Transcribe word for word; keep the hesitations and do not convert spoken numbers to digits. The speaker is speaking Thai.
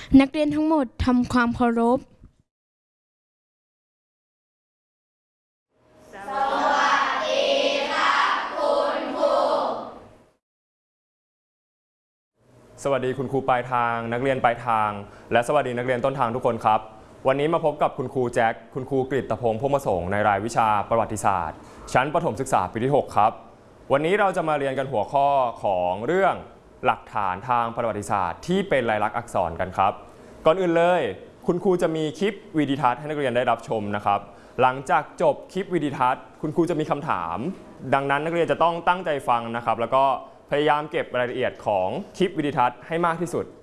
นักเรียนทั้งหมดทำความเคารพสวัสดีค่ะคุณครูสวัสดีคุณครูปลายทางนักเรียนปลายทางและสวัสดีนักเรียนต้นทางทุกคนครับวันนี้มาพบกับคุณครูแจ็คคุณครูกฤตพงษ์พงษ์ประสงค์ในรายวิชาประวัติศาสตร์ชั้นประถมศึกษาปีที่หกครับวันนี้เราจะมาเรียนกันหัวข้อของเรื่องหลักฐานทางประวัติศาสตร์ที่เป็นลายลักษณ์อักษรกันครับก่อนอื่นเลยคุณครูจะมีคลิปวิดีทัศน์ให้นักเรียนได้รับชมนะครับหลังจากจบคลิปวิดีทัศน์คุณครูจะมีคำถามดังนั้นนักเรียนจะต้องตั้งใจฟังนะครับแล้วก็พยายามเก็บรายละเอียดของคลิปวิดีทัศน์ให้มากที่สุด